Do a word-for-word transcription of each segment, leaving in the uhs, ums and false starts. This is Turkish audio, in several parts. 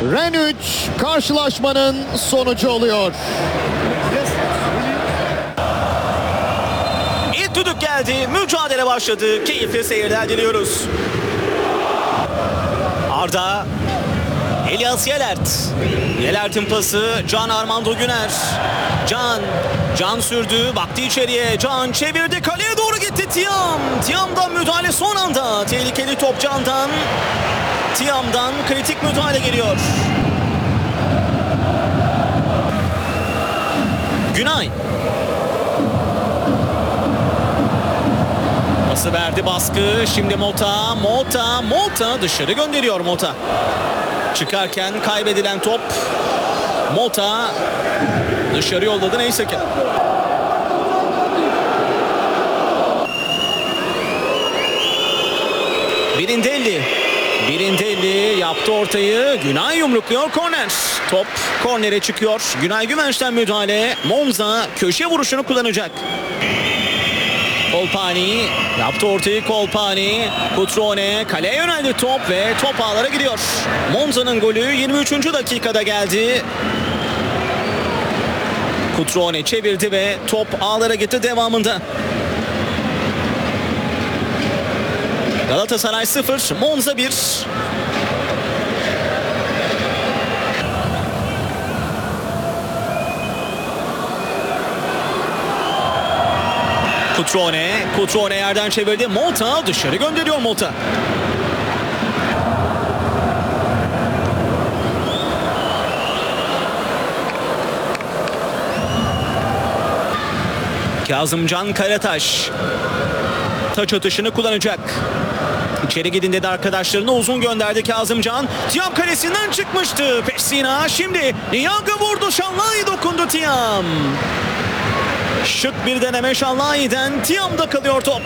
Ren üç karşılaşmanın sonucu oluyor. İlk düdük geldi. Mücadele başladı. Keyifli seyirler diliyoruz. Arda. Elias Yelert. Yelert'in pası. Can Armando Güner. Can. Can sürdü. Baktı içeriye. Can çevirdi. Kaleye doğru gitti Tiam. Tiam'dan müdahale son anda. Tehlikeli top Can'dan. Tiam'dan kritik müdahale geliyor. Günay. Pası verdi, baskı. Şimdi Mota. Mota. Mota dışarı gönderiyor Mota. Çıkarken kaybedilen top. Mota dışarı yolladı, neyse ki. Birindelli. Birindelli yaptı ortayı. Günay yumrukluyor, korner. Top kornere çıkıyor. Günay Güvenç'ten müdahale. Monza köşe vuruşunu kullanacak. Kolpani yaptı ortayı. Kolpani, Cutrone, kaleye yöneldi top ve top ağlara gidiyor. Monza'nın golü yirmi üçüncü dakikada geldi. Cutrone çevirdi ve top ağlara gitti devamında. Galatasaray sıfır, Monza bir. Cutrone, Cutrone yerden çevirdi. Mota dışarı gönderiyor Mota. Kazımcan Karataş taç atışını kullanacak. İçeri gidin dedi arkadaşlarına, uzun gönderdi Kazımcan. Tiam kalesinden çıkmıştı. Pessina şimdi Niyaga vurdu. Şanlay dokundu Tiam. Şık bir deneme Şanlay'den. Tiam'da kalıyor top.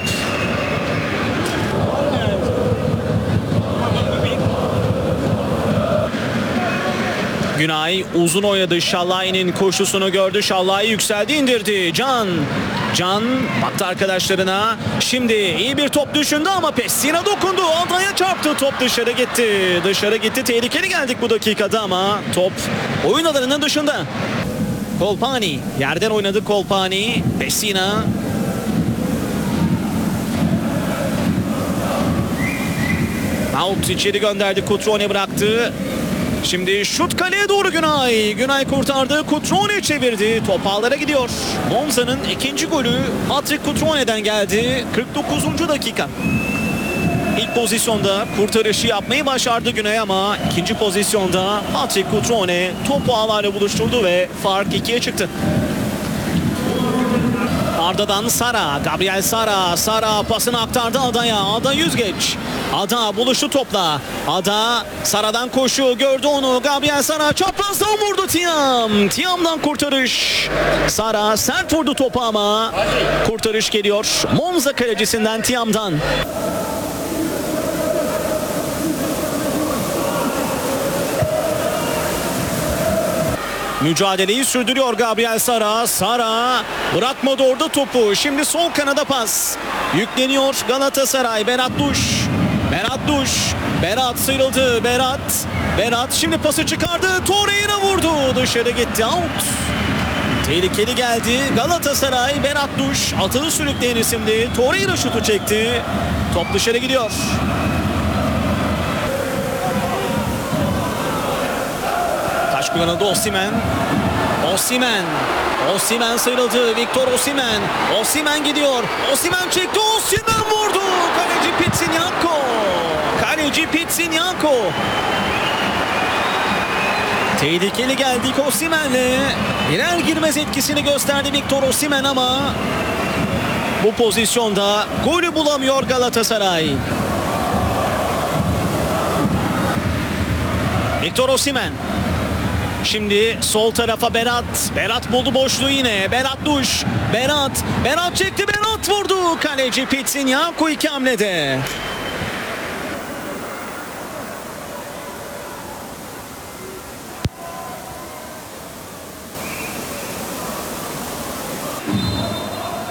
Günay uzun oynadı. Şallay'ın koşusunu gördü. Şallay yükseldi, indirdi. Can. Can baktı arkadaşlarına. Şimdi iyi bir top düşündü ama Pessina dokundu. Adaya çarptı. Top dışarı gitti. Dışarı gitti. Tehlikeli geldik bu dakikada ama top oyun alanının dışında. Kolpani yerden oynadı. Kolpani. Pessina. Out içeri gönderdi. Cutrone bıraktı. Şimdi şut kaleye doğru Günay. Günay kurtardı. Cutrone çevirdi. Top ağlara gidiyor. Monza'nın ikinci golü Patrick Cutrone'den geldi. kırk dokuzuncu dakika. İlk pozisyonda kurtarışı yapmayı başardı Günay ama ikinci pozisyonda Patrick Cutrone topu ağlarla buluşturdu ve fark ikiye çıktı. Arda'dan Sara, Gabriel Sara, Sara pasını aktardı Ada'ya. Ada yüzgeç. Ada buluştu topla. Ada Sara'dan koşu gördü onu. Gabriel Sara çaprazdan vurdu Tiam. Tiam'dan kurtarış. Sara sert vurdu topu ama kurtarış geliyor Monza kalecisinden, Tiam'dan. Mücadeleyi sürdürüyor Gabriel Sara. Sara bırakmadı orada topu. Şimdi sol kanada pas. Yükleniyor Galatasaray. Berat Duş. Berat Duş. Berat sıyrıldı. Berat. Berat şimdi pası çıkardı. Torreira vurdu. Dışarı gitti. Out. Tehlikeli geldi. Galatasaray. Berat Duş. Atağı sürükleyen isimli. Torreira şutu çekti. Top dışarı gidiyor. Taş kullanıldı. Osimhen. Osimhen. Osimhen sıyrıldı. Victor Osimhen. Osimhen gidiyor. Osimhen çekti. Osimhen vurdu. Kaleci Pitsinyanko. Kaleci Pitsinyanko. Tehlikeli geldik Osimhen'le. Girer girmez etkisini gösterdi Victor Osimhen ama bu pozisyonda golü bulamıyor Galatasaray. Victor Osimhen. Şimdi sol tarafa Berat. Berat buldu boşluğu yine. Berat Duş. Berat. Berat çekti. Berat vurdu. Kaleci Pitsinyanko iki hamlede.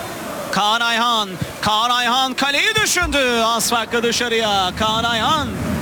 Kaan Ayhan. Kaan Ayhan kaleyi düşündü. Az farklı dışarıya. Kaan Ayhan.